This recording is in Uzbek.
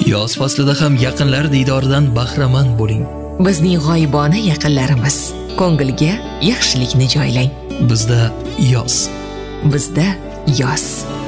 Yoz faslida ham yaqinlar diydoridan bahramand bo'ling. Bizning g'oyibona yaqinlarimiz, ko'ngilga yaxshilikni joylang. Bizda yoz. Bizda yoz.